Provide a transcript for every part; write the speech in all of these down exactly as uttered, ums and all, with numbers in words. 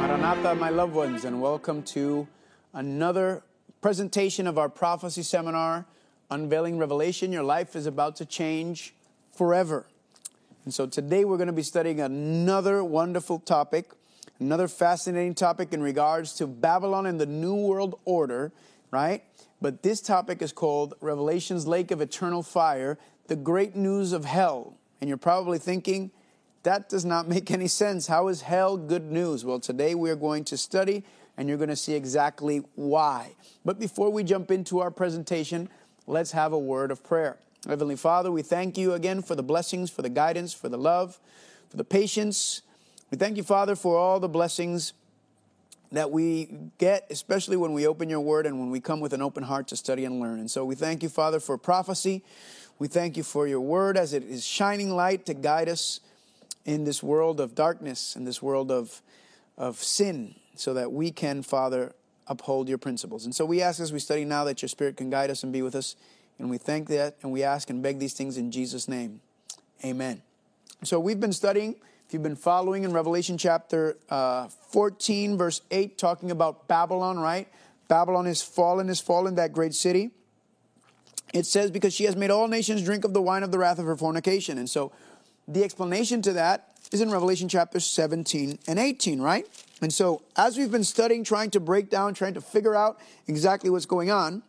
Maranatha, my loved ones, and welcome to another presentation of our prophecy seminar, Unveiling Revelation. Your life is about to change forever. And so today we're going to be studying another wonderful topic, another fascinating topic in regards to Babylon and the New World Order, right? But this topic is called Revelation's Lake of Eternal Fire, the great news of hell. And you're probably thinking, that does not make any sense. How is hell good news? Well, today we are going to study, and you're going to see exactly why. But before we jump into our presentation, let's have a word of prayer. Heavenly Father, we thank you again for the blessings, for the guidance, for the love, for the patience. We thank you, Father, for all the blessings that we get, especially when we open your word and when we come with an open heart to study and learn. And so we thank you, Father, for prophecy. We thank you for your word as it is shining light to guide us in this world of darkness, in this world of, of sin, so that we can, Father, uphold your principles. And so we ask as we study now that your Spirit can guide us and be with us. And we thank that, and we ask and beg these things in Jesus' name. Amen. So we've been studying, if you've been following, in Revelation chapter uh, fourteen, verse eight, talking about Babylon, right? Babylon is fallen, is fallen, that great city. It says, because she has made all nations drink of the wine of the wrath of her fornication. And so the explanation to that is in Revelation chapter seventeen and eighteen, right? And so as we've been studying, trying to break down, trying to figure out exactly what's going on,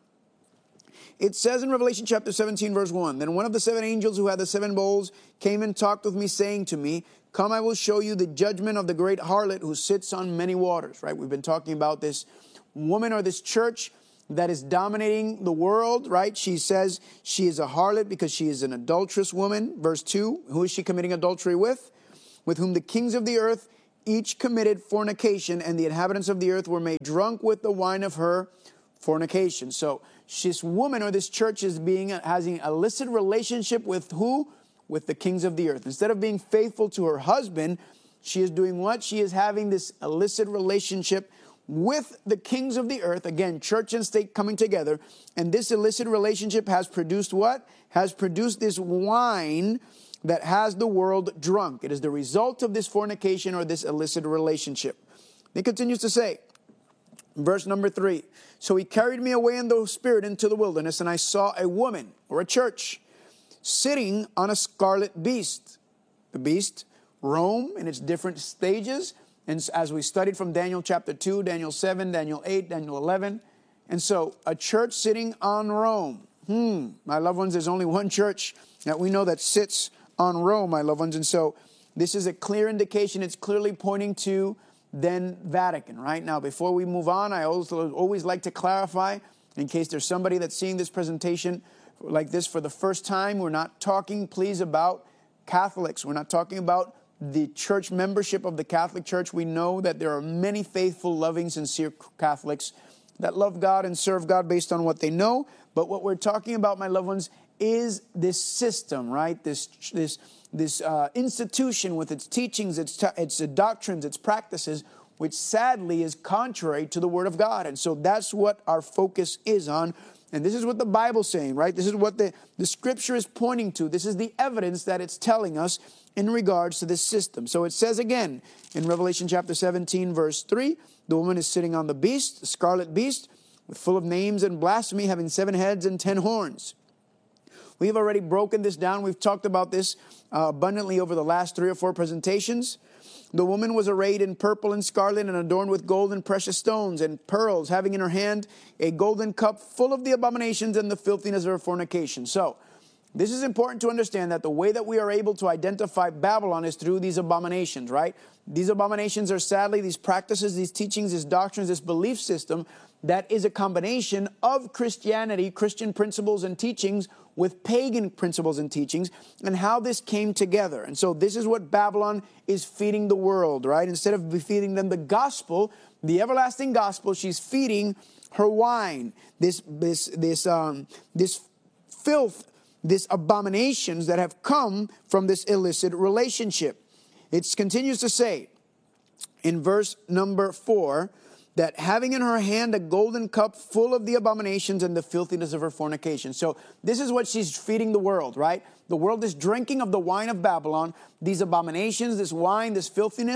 it says in Revelation chapter seventeen, verse one, then one of the seven angels who had the seven bowls came and talked with me, saying to me, come, I will show you the judgment of the great harlot who sits on many waters, right? We've been talking about this woman or this church that is dominating the world, right? She says she is a harlot because she is an adulterous woman. Verse two, who is she committing adultery with? With whom the kings of the earth each committed fornication, and the inhabitants of the earth were made drunk with the wine of her fornication. So this woman or this church is being having an illicit relationship with who? With the kings of the earth. Instead of being faithful to her husband, she is doing what? She is having this illicit relationship with the kings of the earth. Again, church and state coming together. And this illicit relationship has produced what? Has produced this wine that has the world drunk. It is the result of this fornication or this illicit relationship. It continues to say, verse number three, so he carried me away in the spirit into the wilderness, and I saw a woman or a church sitting on a scarlet beast. The beast, Rome, in its different stages. And as we studied from Daniel chapter two, Daniel seven, Daniel eight, Daniel eleven. And so a church sitting on Rome. Hmm, my loved ones, there's only one church that we know that sits on Rome, my loved ones. And so this is a clear indication. It's clearly pointing to then Vatican, right? Now, before we move on, I also always like to clarify, in case there's somebody that's seeing this presentation like this for the first time, we're not talking, please, about Catholics. We're not talking about the church membership of the Catholic Church. We know that there are many faithful, loving, sincere Catholics that love God and serve God based on what they know. But what we're talking about, my loved ones, is this system, right? This this this uh, institution with its teachings, its its doctrines, its practices, which sadly is contrary to the Word of God. And so that's what our focus is on. And this is what the Bible's saying, right? This is what the, the Scripture is pointing to. This is the evidence that it's telling us in regards to this system. So it says again in Revelation chapter seventeen, verse three, the woman is sitting on the beast, the scarlet beast, with full of names and blasphemy, having seven heads and ten horns. We've already broken this down. We've talked about this uh, abundantly over the last three or four presentations. The woman was arrayed in purple and scarlet and adorned with gold and precious stones and pearls, having in her hand a golden cup full of the abominations and the filthiness of her fornication. So this is important to understand, that the way that we are able to identify Babylon is through these abominations, right? These abominations are sadly these practices, these teachings, these doctrines, this belief system that is a combination of Christianity, Christian principles and teachings with pagan principles and teachings, and how this came together. And so this is what Babylon is feeding the world, right? Instead of feeding them the gospel, the everlasting gospel, she's feeding her wine, this this this um this filth, this abominations that have come from this illicit relationship. It continues to say in verse number four, that having in her hand a golden cup full of the abominations and the filthiness of her fornication. So this is what she's feeding the world, right? The world is drinking of the wine of Babylon, these abominations, this wine, this filthiness,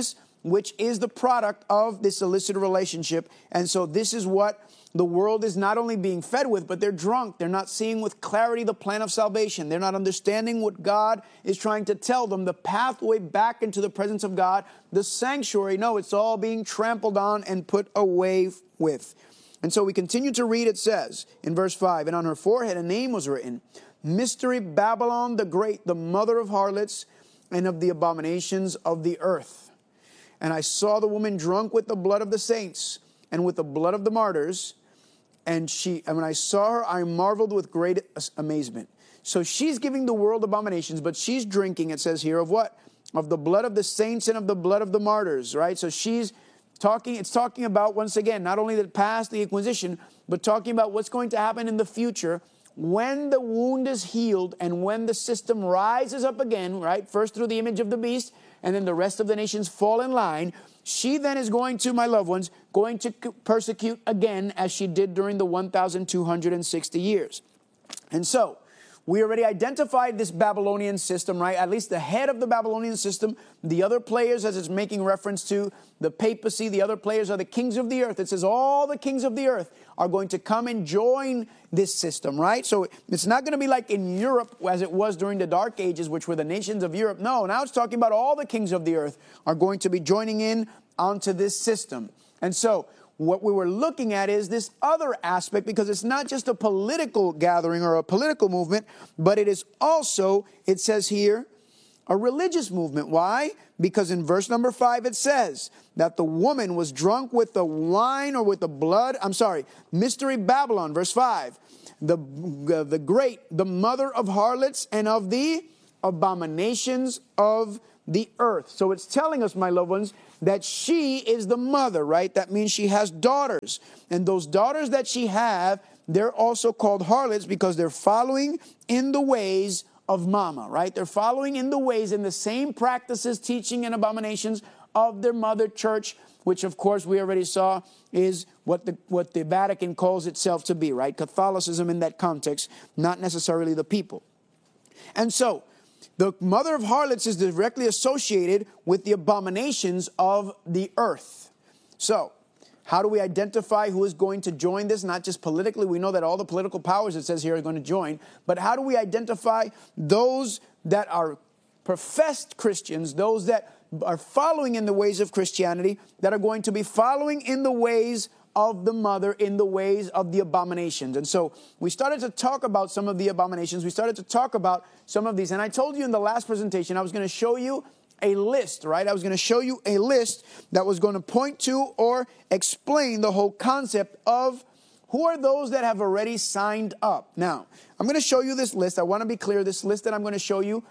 which is the product of this illicit relationship. And so this is what the world is not only being fed with, but they're drunk. They're not seeing with clarity the plan of salvation. They're not understanding what God is trying to tell them, the pathway back into the presence of God, the sanctuary. No, it's all being trampled on and put away with. And so we continue to read. It says in verse five, and on her forehead a name was written, Mystery Babylon the Great, the mother of harlots and of the abominations of the earth. And I saw the woman drunk with the blood of the saints and with the blood of the martyrs. And she, and when I saw her, I marveled with great amazement. So she's giving the world abominations, but she's drinking, it says here, of what? Of the blood of the saints and of the blood of the martyrs, right? So she's talking, it's talking about, once again, not only the past, the Inquisition, but talking about what's going to happen in the future when the wound is healed and when the system rises up again, right? First through the image of the beast, and then the rest of the nations fall in line. She then is going to, my loved ones, going to persecute again as she did during the one thousand two hundred sixty years. And so, we already identified this Babylonian system, right? At least the head of the Babylonian system. The other players, as it's making reference to the papacy, the other players are the kings of the earth. It says all the kings of the earth are going to come and join this system, right? So it's not going to be like in Europe as it was during the Dark Ages, which were the nations of Europe. No, now it's talking about all the kings of the earth are going to be joining in onto this system. And so what we were looking at is this other aspect, because it's not just a political gathering or a political movement, but it is also, it says here, a religious movement. Why? Because in verse number five, it says that the woman was drunk with the wine or with the blood. I'm sorry, Mystery Babylon, verse five, the, uh, the great, the mother of harlots and of the abominations of the earth. So it's telling us, my loved ones, that she is the mother, right? That means she has daughters. And those daughters that she have, they're also called harlots because they're following in the ways of mama, right? They're following in the ways, in the same practices, teaching, and abominations of their mother church, which of course we already saw is what the, what the Vatican calls itself to be, right? Catholicism in that context, not necessarily the people. And so, the mother of harlots is directly associated with the abominations of the earth. So, how do we identify who is going to join this? Not just politically. We know that all the political powers, it says here, are going to join. But how do we identify those that are professed Christians, those that are following in the ways of Christianity, that are going to be following in the ways of the mother, in the ways of the abominations? And so we started to talk about some of the abominations. We started to talk about some of these. And I told you in the last presentation, I was going to show you a list, right? I was going to show you a list that was going to point to or explain the whole concept of who are those that have already signed up. Now, I'm going to show you this list. I want to be clear. This list that I'm going to show you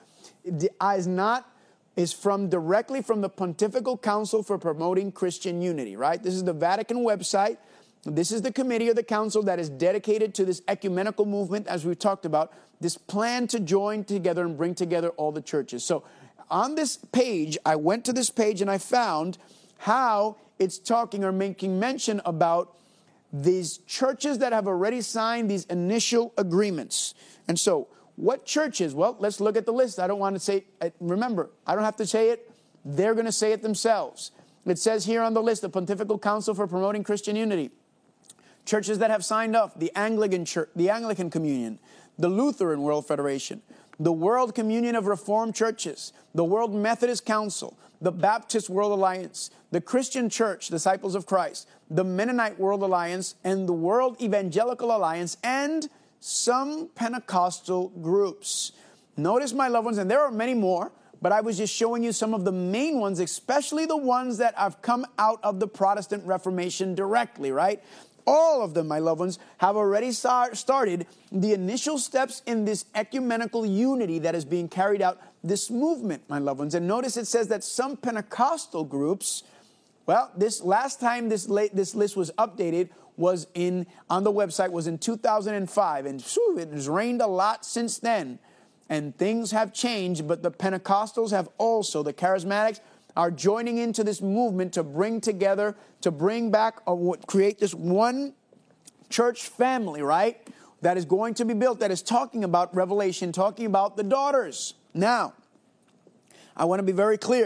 is not is from directly from the Pontifical Council for Promoting Christian Unity, right? This is the Vatican website. This is the committee or the council that is dedicated to this ecumenical movement, as we've talked about, this plan to join together and bring together all the churches. So on this page, I went to this page and I found how it's talking or making mention about these churches that have already signed these initial agreements. And so what churches? Well, let's look at the list. I don't want to say, remember, I don't have to say it. They're going to say it themselves. It says here on the list, the Pontifical Council for Promoting Christian Unity. Churches that have signed up, the Anglican Church, the Anglican Communion, the Lutheran World Federation, the World Communion of Reformed Churches, the World Methodist Council, the Baptist World Alliance, the Christian Church, Disciples of Christ, the Mennonite World Alliance, and the World Evangelical Alliance, and some Pentecostal groups. Notice, my loved ones, and there are many more, but I was just showing you some of the main ones, especially the ones that have come out of the Protestant Reformation directly, right? All of them, my loved ones, have already started the initial steps in this ecumenical unity that is being carried out, this movement, my loved ones. And notice it says that some Pentecostal groups, well, this last time this, late, this list was updated was in, on the website, was in two thousand five. And whew, it has rained a lot since then. And things have changed, but the Pentecostals have also, the Charismatics, are joining into this movement to bring together, to bring back, or create this one church family, right? That is going to be built, that is talking about Revelation, talking about the daughters. Now, I want to be very clear.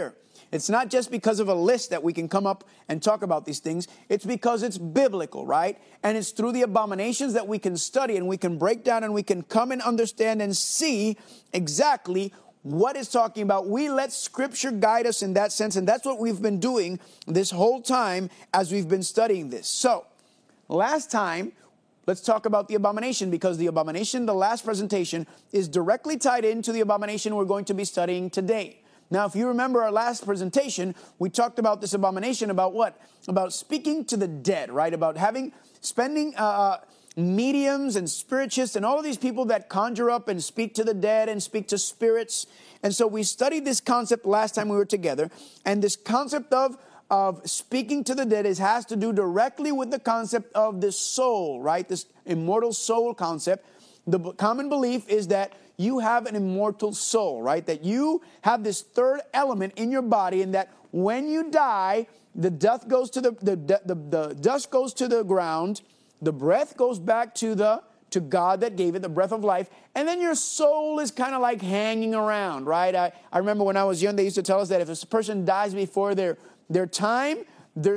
It's not just because of a list that we can come up and talk about these things. It's because it's biblical, right? And it's through the abominations that we can study and we can break down and we can come and understand and see exactly what it's talking about. We let Scripture guide us in that sense, and that's what we've been doing this whole time as we've been studying this. So, last time, let's talk about the abomination, because the abomination, the last presentation, is directly tied into the abomination we're going to be studying today. Now, if you remember our last presentation, we talked about this abomination, about what? About speaking to the dead, right? About having, spending uh, mediums and spiritists and all of these people that conjure up and speak to the dead and speak to spirits. And so we studied this concept last time we were together. And this concept of of speaking to the dead is has to do directly with the concept of the soul, right? This immortal soul concept. The b- common belief is that you have an immortal soul, right? That you have this third element in your body, and that when you die, the dust goes to the the, the, the dust goes to the ground, the breath goes back to the to God that gave it, the breath of life, and then your soul is kind of like hanging around, right? I, I remember when I was young, they used to tell us that if a person dies before their Their time, their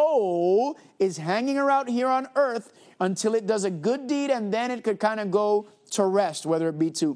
soul is hanging around here on earth until it does a good deed, and then it could kind of go to rest, whether it be to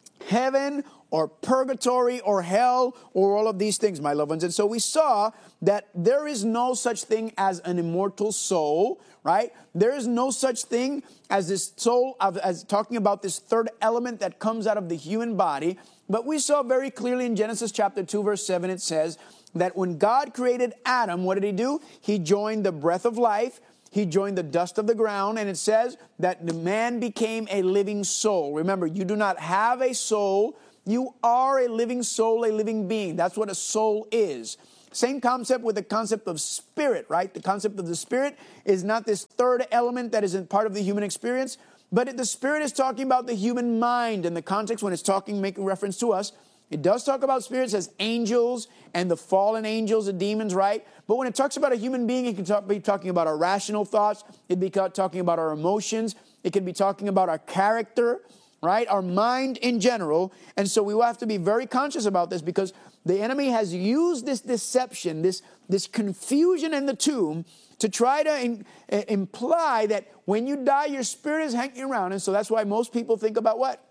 heaven or purgatory or hell or all of these things, my loved ones. And so we saw that there is no such thing as an immortal soul, right? There is no such thing as this soul, of, as talking about this third element that comes out of the human body. But we saw very clearly in Genesis chapter two, verse seven, it says that when God created Adam, what did he do? He joined the breath of life. He joined the dust of the ground, and it says that the man became a living soul. Remember, you do not have a soul. You are a living soul, a living being. That's what a soul is. Same concept with the concept of spirit, right? The concept of the spirit is not this third element that isn't part of the human experience, but the spirit is talking about the human mind in the context when it's talking, making reference to us. It does talk about spirits as angels and the fallen angels, the demons, right? But when it talks about a human being, it can talk, be talking about our rational thoughts. It can be talking about our emotions. It can be talking about our character, right? Our mind in general. And so we will have to be very conscious about this, because the enemy has used this deception, this, this confusion in the tomb to try to in, uh, imply that when you die, your spirit is hanging around. And so that's why most people think about what?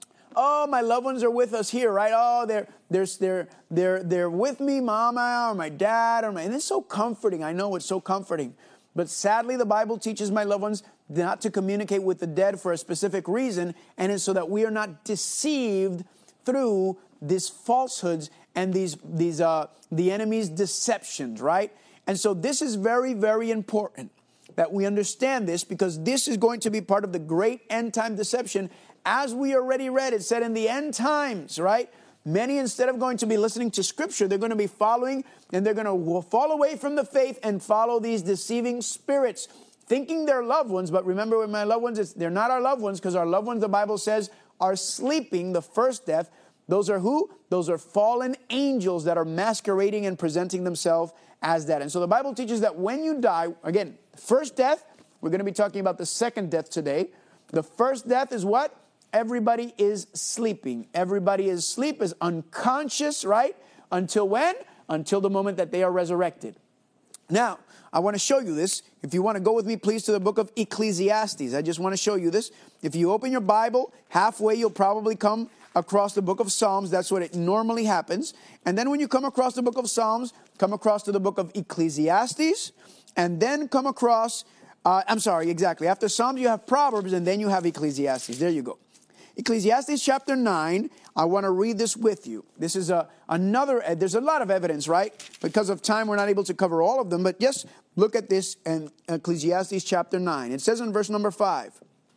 Oh, my loved ones are with us here, right? Oh, they're they're they're they're they're with me, mama or my dad or my, and it's so comforting. I know it's so comforting. But sadly, the Bible teaches, my loved ones, not to communicate with the dead for a specific reason, and it's so that we are not deceived through these falsehoods and these these uh the enemy's deceptions, right? And so this is very, very important that we understand this, because this is going to be part of the great end time deception. As we already read, it said in the end times, right? Many, instead of going to be listening to Scripture, they're going to be following, and they're going to fall away from the faith and follow these deceiving spirits, thinking they're loved ones. But remember, with my loved ones, it's, they're not our loved ones, because our loved ones, the Bible says, are sleeping, the first death. Those are who? Those are fallen angels that are masquerading and presenting themselves as that. And so the Bible teaches that when you die, again, first death, we're going to be talking about the second death today. The first death is what? Everybody is sleeping. Everybody is asleep, is unconscious, right? Until when? Until the moment that they are resurrected. Now, I want to show you this. If you want to go with me, please, to the book of Ecclesiastes. I just want to show you this. If you open your Bible, halfway you'll probably come across the book of Psalms. That's what it normally happens. And then when you come across the book of Psalms, come across to the book of Ecclesiastes, and then come across, uh, I'm sorry, exactly. After Psalms, you have Proverbs, and then you have Ecclesiastes. There you go. Ecclesiastes chapter nine, I want to read this with you. This is a, another, there's a lot of evidence, right? Because of time, we're not able to cover all of them. But just look at this in Ecclesiastes chapter nine. It says in verse number five,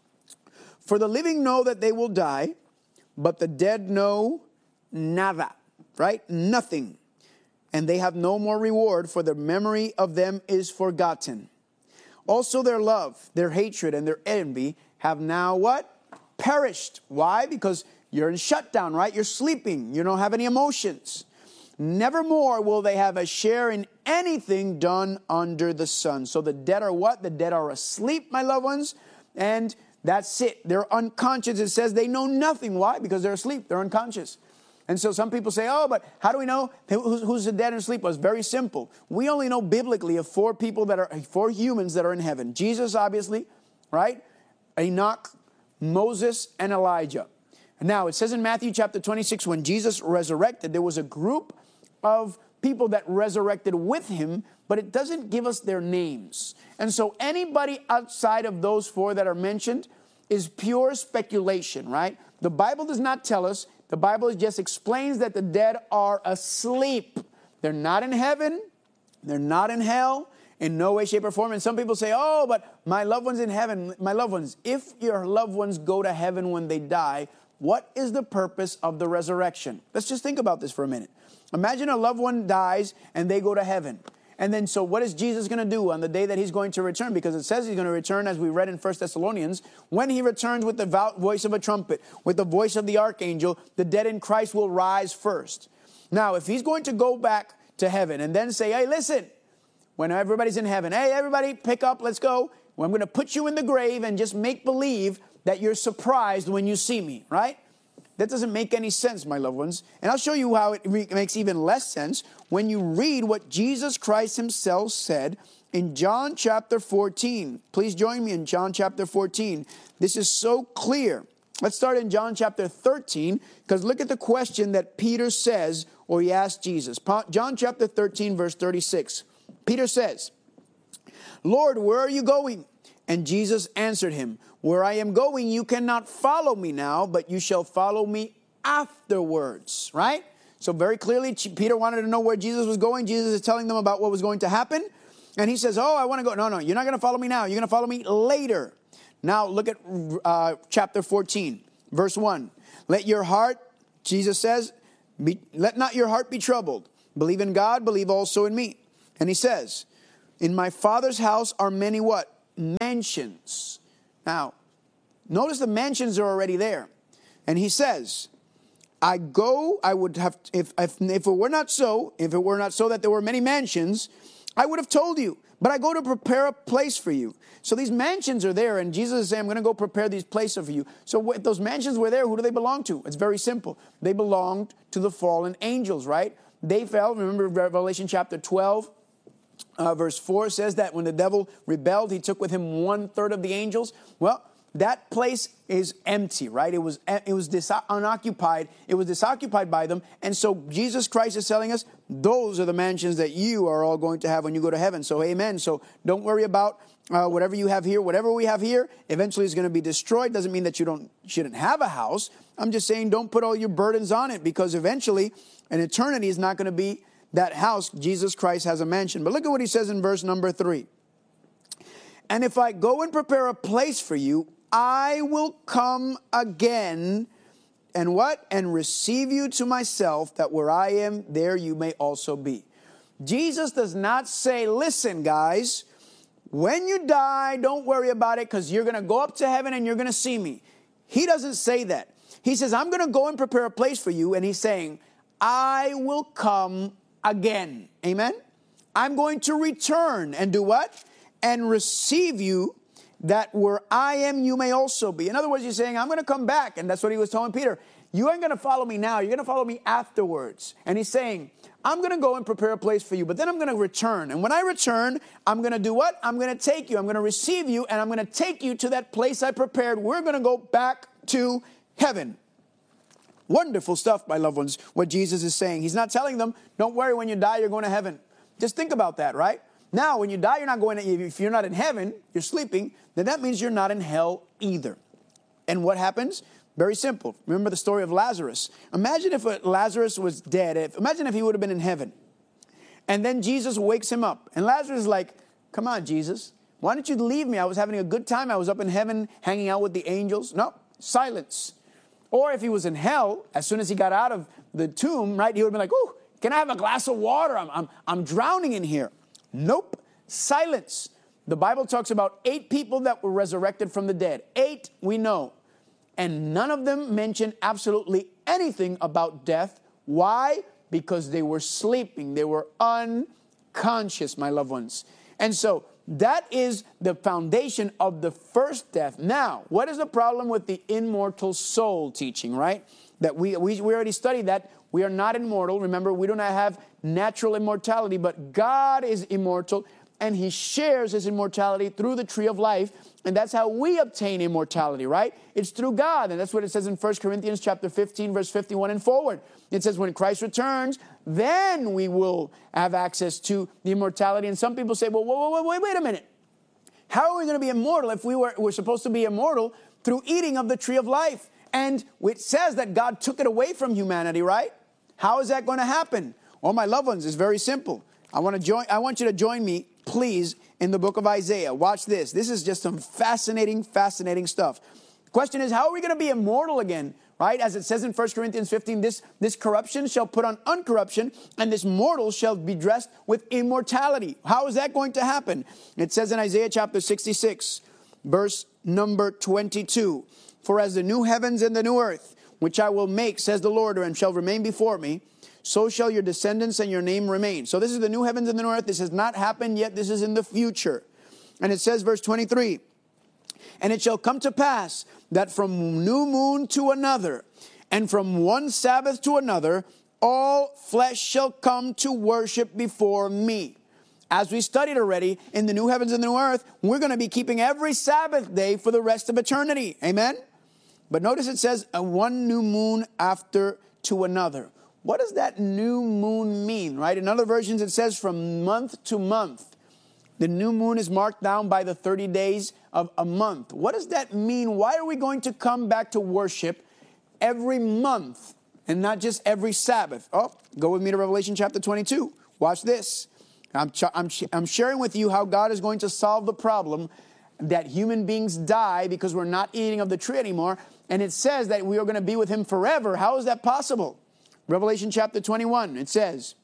"For the living know that they will die, but the dead know nada," right? Nothing. "And they have no more reward, for the memory of them is forgotten. Also their love, their hatred, and their envy have now" what? "Perished." Why? Because you're in shutdown, right? You're sleeping. You don't have any emotions. "Nevermore will they have a share in anything done under the sun." So the dead are what? The dead are asleep, my loved ones. And that's it. They're unconscious. It says they know nothing. Why? Because they're asleep. They're unconscious. And so some people say, oh, but how do we know who's, who's the dead and asleep? Well, it's very simple. We only know biblically of four people that are, four humans that are in heaven. Jesus, obviously, right? Enoch, Moses, and Elijah. Now, it says in Matthew chapter twenty-six, when Jesus resurrected, there was a group of people that resurrected with him, but it doesn't give us their names. And so anybody outside of those four that are mentioned is pure speculation, right? The Bible does not tell us. The Bible just explains that the dead are asleep. They're not in heaven. They're not in hell in no way, shape, or form. And some people say, oh, but my loved one's in heaven. My loved ones, if your loved ones go to heaven when they die, what is the purpose of the resurrection? Let's just think about this for a minute. Imagine a loved one dies and they go to heaven. And then so what is Jesus going to do on the day that he's going to return? Because it says he's going to return, as we read in First Thessalonians, when he returns with the voice of a trumpet, with the voice of the archangel, the dead in Christ will rise first. Now, if he's going to go back to heaven and then say, hey, listen, when everybody's in heaven, hey, everybody pick up, let's go. Well, I'm going to put you in the grave and just make believe that you're surprised when you see me, right? That doesn't make any sense, my loved ones. And I'll show you how it re- makes even less sense when you read what Jesus Christ himself said in John chapter fourteen. Please join me in John chapter fourteen. This is so clear. Let's start in John chapter thirteen, because look at the question that Peter says, or he asked Jesus. John chapter thirteen, verse thirty-six. Peter says, Lord, where are you going? And Jesus answered him, where I am going, you cannot follow me now, but you shall follow me afterwards, right? So very clearly, Peter wanted to know where Jesus was going. Jesus is telling them about what was going to happen. And he says, oh, I want to go. No, no, you're not going to follow me now. You're going to follow me later. Now look at uh, chapter fourteen, verse one. Let your heart, Jesus says, be, let not your heart be troubled. Believe in God, believe also in me. And he says, in my Father's house are many what? Mansions. Now, notice the mansions are already there. And he says, I go, I would have, if, if, if it were not so, if it were not so that there were many mansions, I would have told you, but I go to prepare a place for you. So these mansions are there, and Jesus is saying, I'm going to go prepare these places for you. So if those mansions were there, who do they belong to? It's very simple. They belonged to the fallen angels, right? They fell. Remember Revelation chapter twelve? Uh, verse four says that when the devil rebelled, he took with him one third of the angels. Well, that place is empty, right? It was it was dis- unoccupied. It was disoccupied by them. And so Jesus Christ is telling us those are the mansions that you are all going to have when you go to heaven. So amen. So don't worry about uh, whatever you have here. Whatever we have here eventually is going to be destroyed. Doesn't mean that you don't shouldn't have a house. I'm just saying don't put all your burdens on it, because eventually an eternity is not going to be that house. Jesus Christ has a mansion. But look at what he says in verse number three. And if I go and prepare a place for you, I will come again and what? And receive you to myself, that where I am, there you may also be. Jesus does not say, listen, guys, when you die, don't worry about it, because you're going to go up to heaven and you're going to see me. He doesn't say that. He says, I'm going to go and prepare a place for you. And he's saying, I will come again. Amen. I'm going to return and do what? And receive you, that where I am, you may also be. In other words, he's saying, I'm going to come back. And that's what he was telling Peter. You ain't going to follow me now. You're going to follow me afterwards. And he's saying, I'm going to go and prepare a place for you, but then I'm going to return. And when I return, I'm going to do what? I'm going to take you. I'm going to receive you, and I'm going to take you to that place I prepared. We're going to go back to heaven. Wonderful stuff, my loved ones, what Jesus is saying. He's not telling them, don't worry, when you die, you're going to heaven. Just think about that, right? Now, when you die, you're not going to, if you're not in heaven, you're sleeping, then that means you're not in hell either. And what happens? Very simple. Remember the story of Lazarus. Imagine if Lazarus was dead. If, imagine if he would have been in heaven. And then Jesus wakes him up. And Lazarus is like, come on, Jesus. Why don't you leave me? I was having a good time. I was up in heaven hanging out with the angels. No, silence. Or if he was in hell, as soon as he got out of the tomb, right, he would have been like, oh, can I have a glass of water? I'm, I'm, I'm drowning in here. Nope. Silence. The Bible talks about eight people that were resurrected from the dead. Eight, we know. And none of them mention absolutely anything about death. Why? Because they were sleeping. They were unconscious, my loved ones. And so that is the foundation of the first death. Now, what is the problem with the immortal soul teaching, right? That we, we, we already studied that. We are not immortal. Remember, we do not have natural immortality, but God is immortal, and he shares his immortality through the tree of life, and that's how we obtain immortality, right? It's through God, and that's what it says in First Corinthians chapter fifteen, verse fifty-one and forward. It says, when Christ returns, then we will have access to the immortality. And some people say, well, wait, wait, wait, wait a minute. How are we going to be immortal if we were we're supposed to be immortal through eating of the tree of life? And it says that God took it away from humanity, right? How is that going to happen? Well, my loved ones, it's very simple. I want to join. I want you to join me, please, in the book of Isaiah. Watch this. This is just some fascinating, fascinating stuff. The question is, how are we going to be immortal again? Right? As it says in First Corinthians fifteen, this, this corruption shall put on uncorruption, and this mortal shall be dressed with immortality. How is that going to happen? It says in Isaiah chapter sixty-six, verse number twenty-two, for as the new heavens and the new earth, which I will make, says the Lord, and shall remain before me, so shall your descendants and your name remain. So this is the new heavens and the new earth. This has not happened yet. This is in the future. And it says, verse twenty-three, and it shall come to pass that from new moon to another, and from one Sabbath to another, all flesh shall come to worship before me. As we studied already in the new heavens and the new earth, we're going to be keeping every Sabbath day for the rest of eternity. Amen? But notice it says, a one new moon after to another. What does that new moon mean, right? In other versions, it says from month to month. The new moon is marked down by the thirty days of a month. What does that mean? Why are we going to come back to worship every month and not just every Sabbath? Oh, go with me to Revelation chapter twenty-two. Watch this. I'm, I'm, I'm sharing with you how God is going to solve the problem that human beings die because we're not eating of the tree anymore. And it says that we are going to be with him forever. How is that possible? Revelation chapter twenty-one, it says,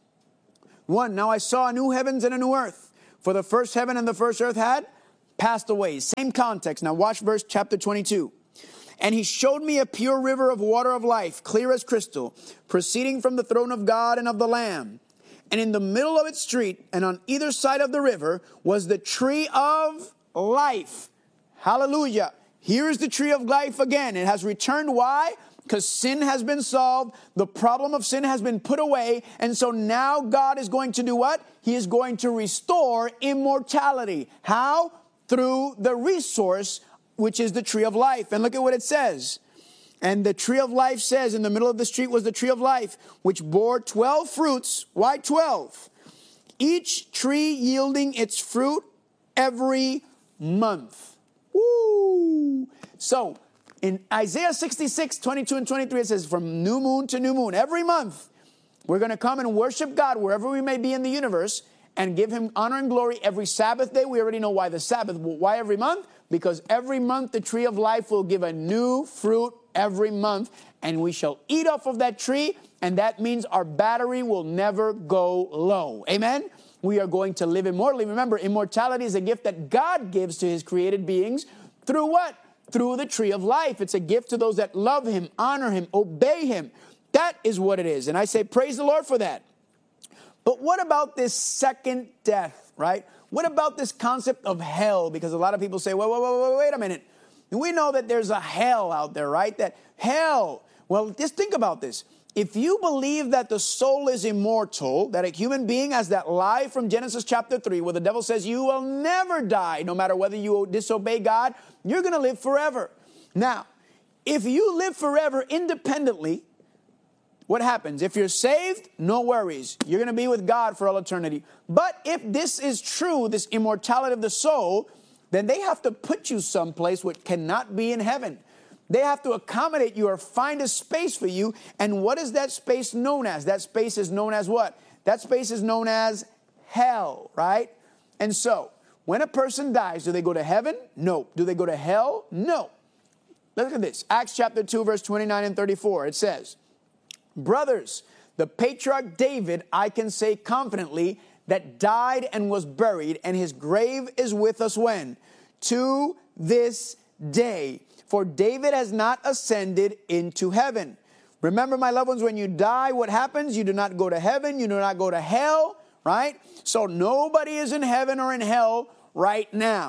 one, now I saw a new heavens and a new earth. For the first heaven and the first earth had passed away. Same context. Now watch verse chapter twenty-two. And he showed me a pure river of water of life, clear as crystal, proceeding from the throne of God and of the Lamb. And in the middle of its street, and on either side of the river, was the tree of life. Hallelujah. Here is the tree of life again. It has returned. Why? Because sin has been solved. The problem of sin has been put away. And so now God is going to do what? He is going to restore immortality. How? Through the resource, which is the tree of life. And look at what it says. And the tree of life says, in the middle of the street was the tree of life, which bore twelve fruits. Why twelve? Each tree yielding its fruit every month. Woo! So, in Isaiah sixty-six, twenty-two and twenty-three, it says, from new moon to new moon, every month, we're going to come and worship God wherever we may be in the universe and give him honor and glory every Sabbath day. We already know why the Sabbath. Why every month? Because every month the tree of life will give a new fruit every month, and we shall eat off of that tree, and that means our battery will never go low. Amen? We are going to live immortally. Remember, immortality is a gift that God gives to his created beings through what? Through the tree of life. It's a gift to those that love him, honor him, obey him. That is what it is. And I say, praise the Lord for that. But what about this second death, right? What about this concept of hell? Because a lot of people say, wait, wait, wait, wait, wait a minute. We know that there's a hell out there, right? That hell, well, just think about this. If you believe that the soul is immortal, that a human being has that lie from Genesis chapter three, where the devil says you will never die, no matter whether you disobey God, you're going to live forever. Now, if you live forever independently, what happens? If you're saved, no worries. You're going to be with God for all eternity. But if this is true, this immortality of the soul, then they have to put you someplace which cannot be in heaven. They have to accommodate you or find a space for you. And what is that space known as? That space is known as what? That space is known as hell, right? And so, when a person dies, do they go to heaven? No. Do they go to hell? No. Look at this. Acts chapter two, verse twenty-nine and thirty-four. It says, brothers, the patriarch David, I can say confidently, that died and was buried, and his grave is with us when? To this day. For David has not ascended into heaven. Remember, my loved ones, when you die, what happens? You do not go to heaven. You do not go to hell, right? So nobody is in heaven or in hell right now.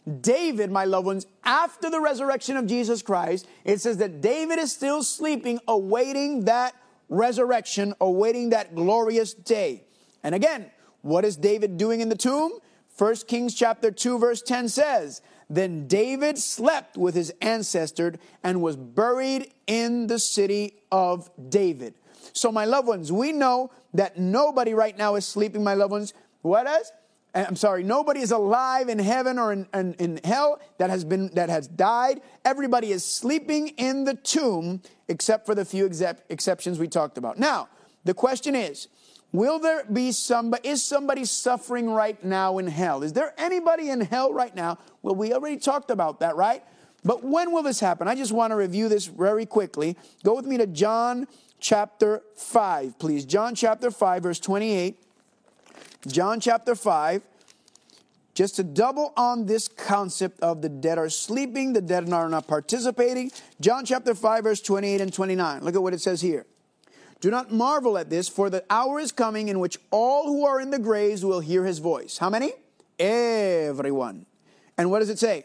David, my loved ones, after the resurrection of Jesus Christ, it says that David is still sleeping, awaiting that resurrection, awaiting that glorious day. And again, what is David doing in the tomb? First Kings chapter two, verse ten says, then David slept with his ancestor and was buried in the city of David. So, my loved ones, we know that nobody right now is sleeping, my loved ones. What is? I'm sorry, nobody is alive in heaven or in, in, in hell that has been that has died. Everybody is sleeping in the tomb, except for the few excep- exceptions we talked about. Now, the question is, will there be somebody, is somebody suffering right now in hell? Is there anybody in hell right now? Well, we already talked about that, right? But when will this happen? I just want to review this very quickly. Go with me to John chapter five, please. John chapter five, verse twenty-eight. John chapter five, just to double on this concept of the dead are sleeping, the dead are not participating. John chapter five, verse twenty-eight and twenty-nine. Look at what it says here. Do not marvel at this, for the hour is coming in which all who are in the graves will hear his voice. How many? Everyone. And what does it say?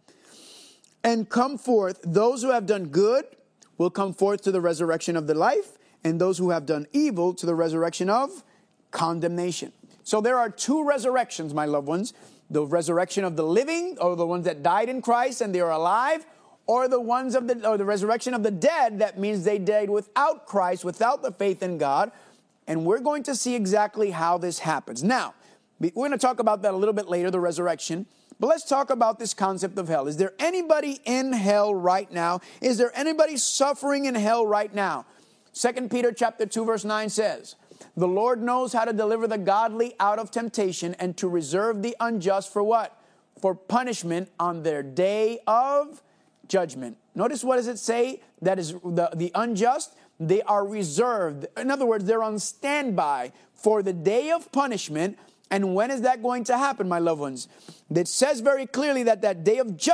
And come forth, those who have done good will come forth to the resurrection of the life, and those who have done evil to the resurrection of condemnation. So there are two resurrections, my loved ones. The resurrection of the living, or the ones that died in Christ and they are alive, or the ones of the, or the resurrection of the dead. That means they died without Christ, without the faith in God. And we're going to see exactly how this happens. Now, we're going to talk about that a little bit later, the resurrection. But let's talk about this concept of hell. Is there anybody in hell right now? Is there anybody suffering in hell right now? Second Peter chapter two, verse nine says, the Lord knows how to deliver the godly out of temptation and to reserve the unjust for what? For punishment on their day of judgment. Notice what does it say? That is the, the unjust. They are reserved. In other words, they're on standby for the day of punishment. And when is that going to happen, my loved ones? It says very clearly that that day of judgment